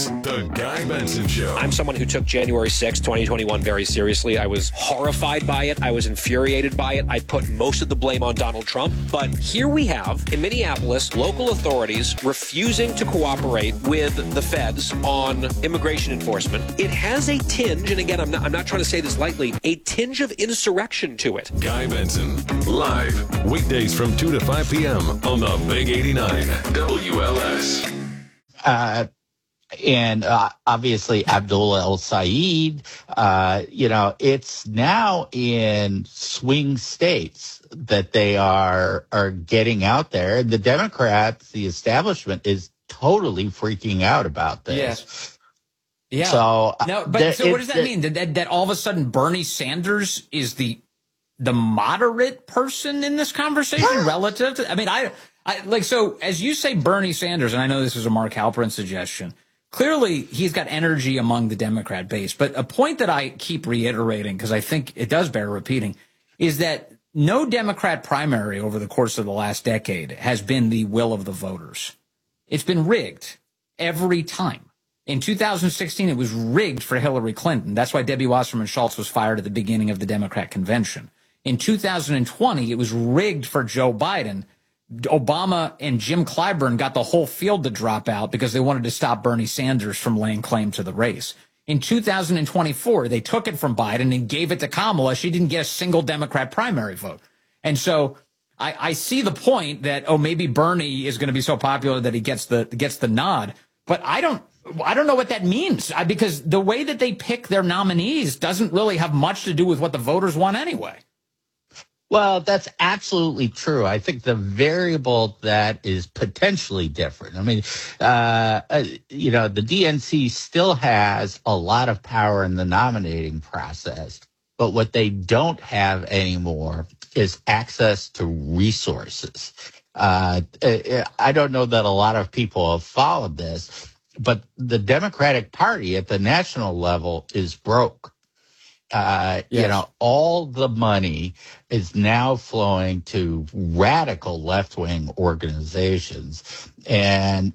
The Guy Benson Show. I'm someone who took January 6, 2021 very seriously. I was horrified by it. I was infuriated by it. I put most of the blame on Donald Trump. But here we have, in Minneapolis, local authorities refusing to cooperate with the feds on immigration enforcement. It has a tinge, and again, I'm not trying to say this lightly, a tinge of insurrection to it. Guy Benson, live, weekdays from 2 to 5 p.m. on the Big 89 WLS. And obviously Abdul El Sayed, it's now in swing states that they are getting out there. The Democrats, the establishment, is totally freaking out about this. Yes. Yeah. So, what does that mean? That all of a sudden Bernie Sanders is the moderate person in this conversation relative to? I mean, so as you say, Bernie Sanders, and I know this is a Mark Halperin suggestion. Clearly, he's got energy among the Democrat base. But a point that I keep reiterating, because I think it does bear repeating, is that no Democrat primary over the course of the last decade has been the will of the voters. It's been rigged every time. In 2016, it was rigged for Hillary Clinton. That's why Debbie Wasserman Schultz was fired at the beginning of the Democrat convention. In 2020, it was rigged for Joe Biden. Obama and Jim Clyburn got the whole field to drop out because they wanted to stop Bernie Sanders from laying claim to the race. In 2024, they took it from Biden and gave it to Kamala. She didn't get a single Democrat primary vote. And so I see the point that, maybe Bernie is going to be so popular that he gets the nod. But I don't know what that means, because the way that they pick their nominees doesn't really have much to do with what the voters want anyway. Well, that's absolutely true. I think the variable that is potentially different. I mean, the DNC still has a lot of power in the nominating process, but what they don't have anymore is access to resources. I don't know that a lot of people have followed this, but the Democratic Party at the national level is broke. Yes. All the money is now flowing to radical left-wing organizations. And,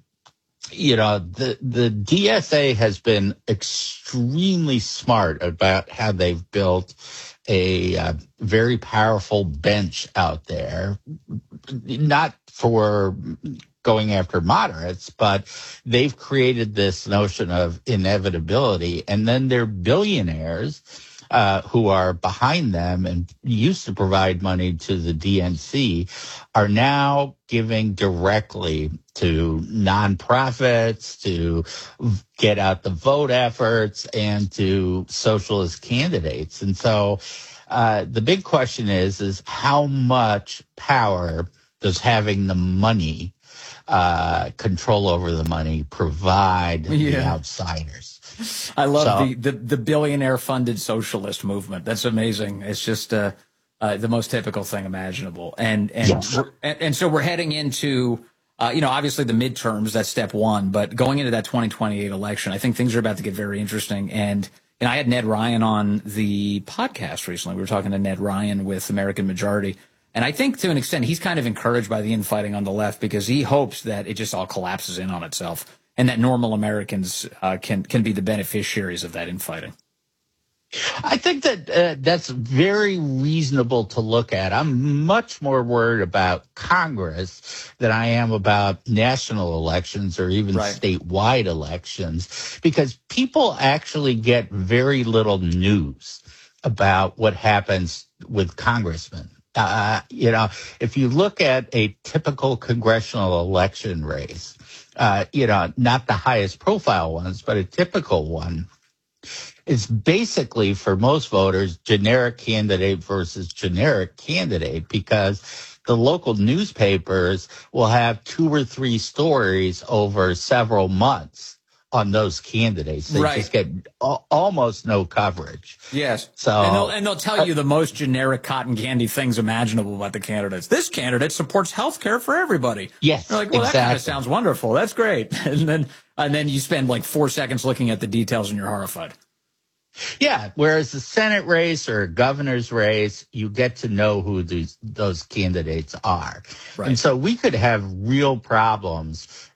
the DSA has been extremely smart about how they've built a very powerful bench out there, not for going after moderates, but they've created this notion of inevitability. And then they're billionaires who are behind them and used to provide money to the DNC are now giving directly to nonprofits, to get out the vote efforts, and to socialist candidates. And so the big question is how much power does having the money, control over the money, provide the outsiders? I love the billionaire funded socialist movement. That's amazing. It's just the most typical thing imaginable. And so we're heading into obviously the midterms. That's step one. But going into that 2028 election, I think things are about to get very interesting. And I had Ned Ryan on the podcast recently. We were talking to Ned Ryan with American Majority. And I think to an extent he's kind of encouraged by the infighting on the left because he hopes that it just all collapses in on itself, and that normal Americans can be the beneficiaries of that infighting. I think that that's very reasonable to look at. I'm much more worried about Congress than I am about national elections or even statewide elections, because people actually get very little news about what happens with congressmen. If you look at a typical congressional election race, not the highest profile ones, but a typical one, it's basically for most voters generic candidate versus generic candidate, because the local newspapers will have 2 or 3 stories over several months on those candidates. They just get almost no coverage. Yes. So and they'll tell you the most generic cotton candy things imaginable about the candidates. This candidate supports health care for everybody. Yes. You're like, well, exactly. That kind of sounds wonderful. That's great. And then you spend like 4 seconds looking at the details and you're horrified. Yeah, whereas the Senate race or governor's race, you get to know who those candidates are. Right. And so we could have real problems